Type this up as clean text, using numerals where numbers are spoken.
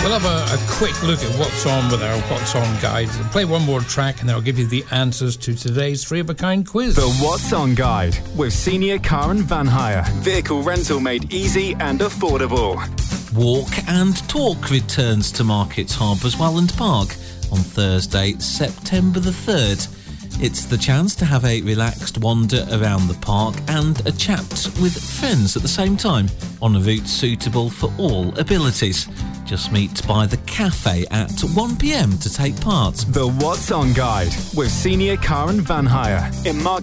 We'll have a quick look at what's on with our What's On guide. Play one more track and then I'll give you the answers to today's three-of-a-kind quiz. The What's On guide with Senior Car and Van Hire. Vehicle rental made easy and affordable. Walk and Talk returns to Markets Harbours Welland Park on Thursday, September the 3rd. It's the chance to have a relaxed wander around the park and a chat with friends at the same time on a route suitable for all abilities. Just meet by the cafe at 1 p.m. to take part. The What's On guide with Senior Car and Van Hire in